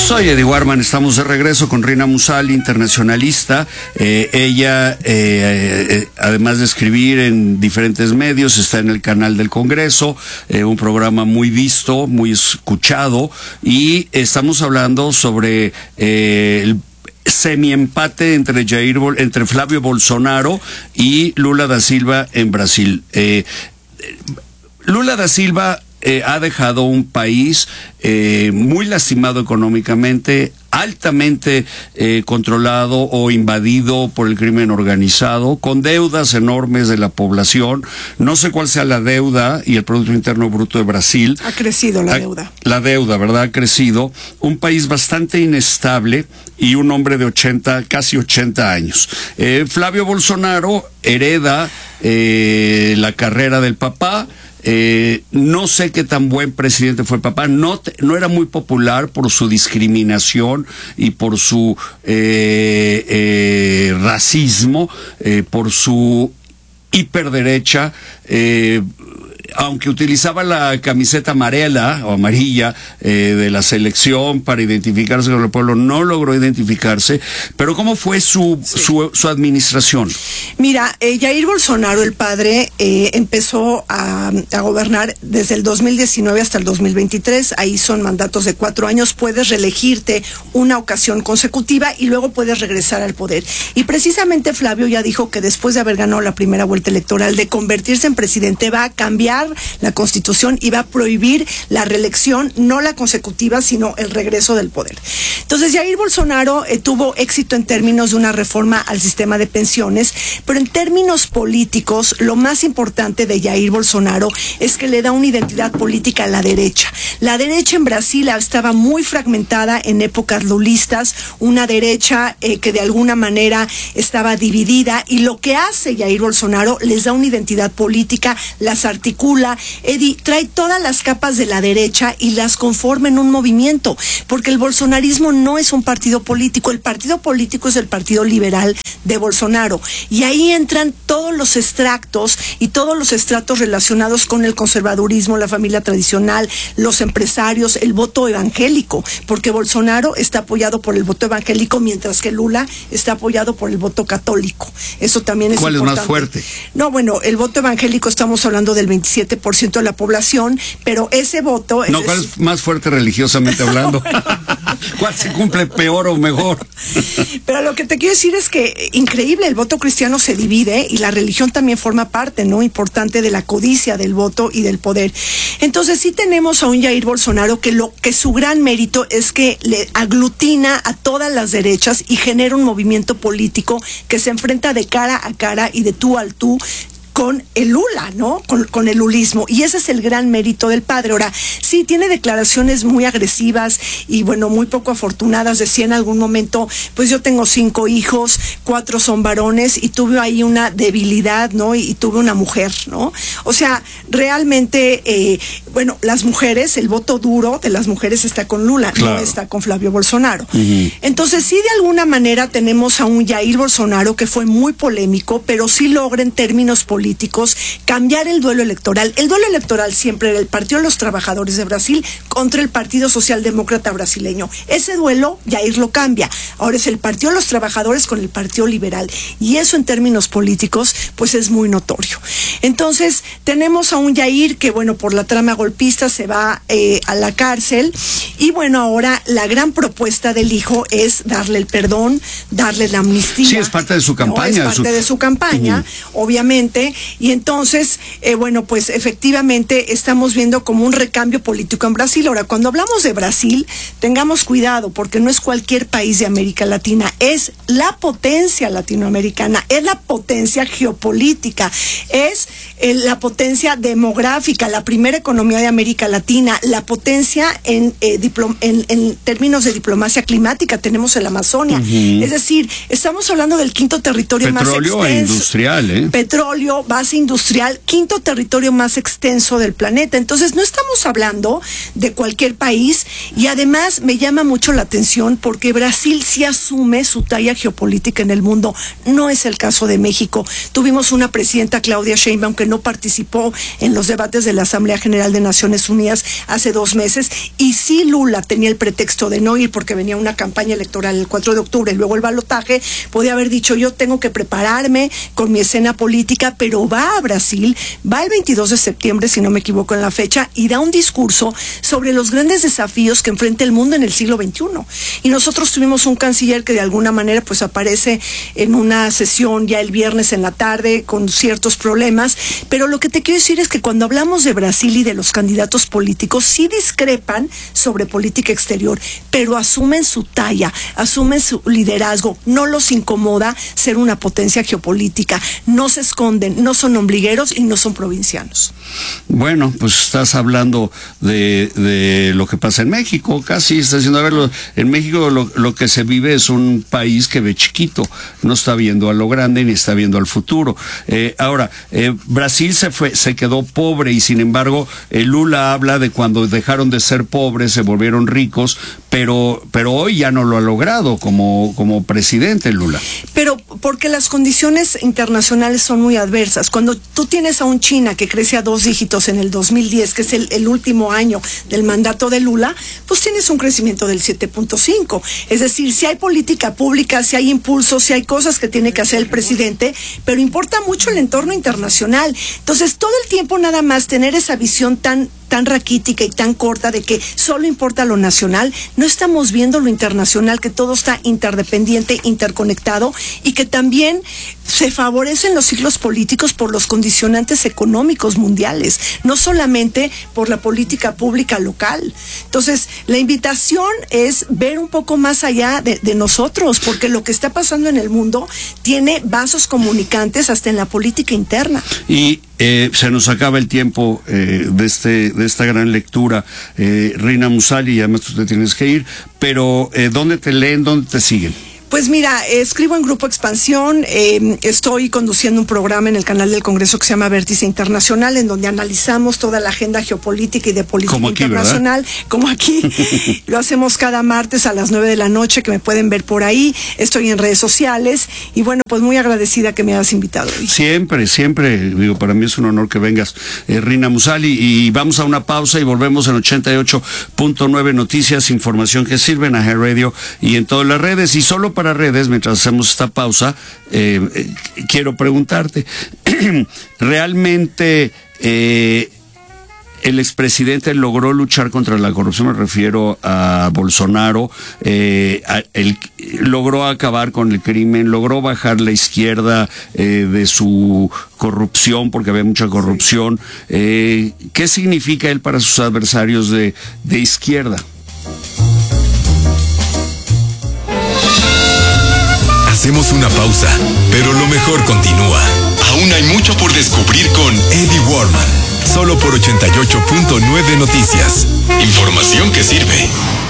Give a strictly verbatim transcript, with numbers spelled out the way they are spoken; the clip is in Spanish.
Soy Eddie Warman, estamos de regreso con Rina Musali, internacionalista. Eh, ella, eh, eh, además de escribir en diferentes medios, está en el canal del Congreso, eh, un programa muy visto, muy escuchado, y estamos hablando sobre eh, el semiempate entre Jair, entre Flavio Bolsonaro y Lula da Silva en Brasil. Eh, Lula da Silva Eh, ha dejado un país eh, muy lastimado económicamente, altamente eh, controlado o invadido por el crimen organizado, con deudas enormes de la población. No sé cuál sea la deuda y el Producto Interno Bruto de Brasil. Ha crecido la ha, deuda. La deuda, ¿verdad? Ha crecido. Un país bastante inestable y un hombre de ochenta, casi ochenta años. Eh, Flavio Bolsonaro hereda eh, la carrera del papá. Eh, no sé qué tan buen presidente fue el papá, no, te, no era muy popular por su discriminación y por su eh, eh, racismo, eh, por su hiperderecha, eh, aunque utilizaba la camiseta amarela o amarilla eh, de la selección para identificarse con el pueblo, no logró identificarse. Pero ¿cómo fue su, sí. su, su administración? Mira, eh, Jair Bolsonaro, el padre, eh, empezó a, a gobernar desde el dos mil diecinueve hasta el dos mil veintitrés. Ahí son mandatos de cuatro años. Puedes reelegirte una ocasión consecutiva y luego puedes regresar al poder. Y precisamente Flavio ya dijo que después de haber ganado la primera vuelta electoral, de convertirse en presidente, va a cambiar la Constitución y va a prohibir la reelección, no la consecutiva, sino el regreso del poder. Entonces, Jair Bolsonaro eh, tuvo éxito en términos de una reforma al sistema de pensiones, pero en términos políticos, lo más importante de Jair Bolsonaro es que le da una identidad política a la derecha. La derecha en Brasil estaba muy fragmentada en épocas lulistas, una derecha eh, que de alguna manera estaba dividida, y lo que hace Jair Bolsonaro les da una identidad política, las articula. Eddie, trae todas las capas de la derecha y las conforma en un movimiento, porque el bolsonarismo no es un partido político, el partido político es el Partido Liberal de Bolsonaro, y ahí entran todos los extractos y todos los estratos relacionados con el conservadurismo, la familia tradicional, los empresarios, el voto evangélico, porque Bolsonaro está apoyado por el voto evangélico, mientras que Lula está apoyado por el voto católico. Eso también es ¿Cuál importante. es más fuerte? No, bueno, el voto evangélico estamos hablando del veintisiete por ciento de la población, pero ese voto... No, ¿cuál es más fuerte religiosamente hablando? ¿Cuál se cumple peor o mejor? Pero lo que te quiero decir es que, increíble, el voto cristiano se divide y la religión también forma parte, ¿no?, importante de la codicia del voto y del poder. Entonces sí tenemos a un Jair Bolsonaro que, lo, que su gran mérito es que le aglutina a todas las derechas y genera un movimiento político que se enfrenta de cara a cara y de tú al tú con el Lula, ¿no? Con, con el lulismo. Y ese es el gran mérito del padre. Ahora, sí, tiene declaraciones muy agresivas y, bueno, muy poco afortunadas. Decía en algún momento, pues yo tengo cinco hijos, cuatro son varones y tuve ahí una debilidad, ¿no? Y, y tuve una mujer, ¿no? O sea, realmente, eh, bueno, las mujeres, el voto duro de las mujeres está con Lula, claro, no está con Flavio Bolsonaro. Uh-huh. Entonces, sí, de alguna manera tenemos a un Jair Bolsonaro que fue muy polémico, pero sí logra en términos políticos cambiar el duelo electoral. El duelo electoral siempre era el Partido de los Trabajadores de Brasil contra el Partido Socialdemócrata brasileño. Ese duelo Jair lo cambia. Ahora es el Partido de los Trabajadores con el Partido Liberal. Y eso en términos políticos, pues es muy notorio. Entonces, tenemos a un Jair que, bueno, por la trama golpista se va eh, a la cárcel. Y bueno, ahora la gran propuesta del hijo es darle el perdón, darle la amnistía. Sí, es parte de su campaña. No, es parte su... de su campaña, uh-huh. obviamente. Y entonces, eh, bueno, pues efectivamente estamos viendo como un recambio político en Brasil. Ahora, cuando hablamos de Brasil, tengamos cuidado, porque no es cualquier país de América Latina, es la potencia latinoamericana, es la potencia geopolítica, es eh, la potencia demográfica, la primera economía de América Latina, la potencia en, eh, diplom- en, en términos de diplomacia climática, tenemos el Amazonia. Uh-huh. Es decir, estamos hablando del quinto territorio Petróleo más extenso. Petróleo e industrial, ¿eh? Petróleo, base industrial, quinto territorio más extenso del planeta. Entonces no estamos hablando de cualquier país, y además me llama mucho la atención porque Brasil sí asume su talla geopolítica en el mundo. No es el caso de México. Tuvimos una presidenta, Claudia Sheinbaum, que no participó en los debates de la Asamblea General de Naciones Unidas hace dos meses, y sí Lula tenía el pretexto de no ir porque venía una campaña electoral el cuatro de octubre y luego el balotaje. Podía haber dicho, yo tengo que prepararme con mi escena política, pero va a Brasil, va el veintidós de septiembre, si no me equivoco en la fecha, y da un discurso sobre los grandes desafíos que enfrenta el mundo en el siglo veintiuno. Y nosotros tuvimos un canciller que de alguna manera pues aparece en una sesión ya el viernes en la tarde con ciertos problemas, pero lo que te quiero decir es que cuando hablamos de Brasil y de los candidatos políticos, sí discrepan sobre política exterior, pero asumen su talla, asumen su liderazgo. No los incomoda ser una potencia geopolítica, no se esconden, no son ombligueros y no son provincianos. Bueno, pues estás hablando de, de lo que pasa en México, casi está diciendo, a ver, lo, en México lo, lo que se vive es un país que ve chiquito, no está viendo a lo grande ni está viendo al futuro. Eh, ahora, eh, Brasil se fue, se quedó pobre, y sin embargo, eh, Lula habla de cuando dejaron de ser pobres, se volvieron ricos, pero, pero hoy ya no lo ha logrado como, como presidente Lula. Pero porque las condiciones internacionales son muy adversas. Cuando tú tienes a un China que crece a dos dígitos en el dos mil diez, que es el, el último año del mandato de Lula, pues tienes un crecimiento del siete punto cinco. Es decir, si hay política pública, si hay impulsos, si hay cosas que tiene que hacer el presidente, pero importa mucho el entorno internacional. Entonces, todo el tiempo nada más tener esa visión tan tan raquítica y tan corta de que solo importa lo nacional, no estamos viendo lo internacional, que todo está interdependiente, interconectado, y que también se favorecen los ciclos políticos por los condicionantes económicos mundiales, no solamente por la política pública local. Entonces, la invitación es ver un poco más allá de, de nosotros, porque lo que está pasando en el mundo tiene vasos comunicantes hasta en la política interna. Y eh, se nos acaba el tiempo eh, de este de esta gran lectura, eh, Rina Musali, y además tú te tienes que ir, pero eh, ¿dónde te leen, dónde te siguen? Pues mira, escribo en Grupo Expansión, eh, estoy conduciendo un programa en el canal del Congreso que se llama Vértice Internacional, en donde analizamos toda la agenda geopolítica y de política como aquí, internacional, ¿verdad? Como aquí. Lo hacemos cada martes a las nueve de la noche, que me pueden ver por ahí. Estoy en redes sociales y bueno, pues muy agradecida que me hayas invitado hoy. Siempre, siempre, digo, para mí es un honor que vengas, eh, Rina Musali, y vamos a una pausa y volvemos en ochenta y ocho punto nueve Noticias, información que sirve en A G Radio y en todas las redes. Y solo para redes, mientras hacemos esta pausa, eh, eh, quiero preguntarte, ¿realmente eh, el expresidente logró luchar contra la corrupción? Me refiero a Bolsonaro, eh, a, el, logró acabar con el crimen, logró bajar la izquierda eh, de su corrupción, porque había mucha corrupción. Eh, ¿Qué significa él para sus adversarios de, de izquierda? Hacemos una pausa, pero lo mejor continúa. Aún hay mucho por descubrir con Eddie Warman, solo por ochenta y ocho punto nueve Noticias. Información que sirve.